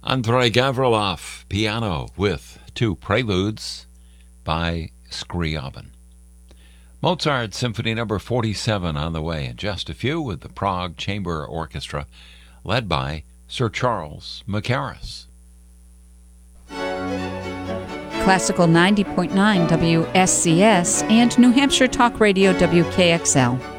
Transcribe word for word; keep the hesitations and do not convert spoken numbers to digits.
Andrei Gavrilov, piano with two preludes by Scriabin. Mozart Symphony Number forty-seven on the way in just a few with the Prague Chamber Orchestra led by Sir Charles Mackerras. Classical ninety point nine W S C S and New Hampshire Talk Radio W K X L.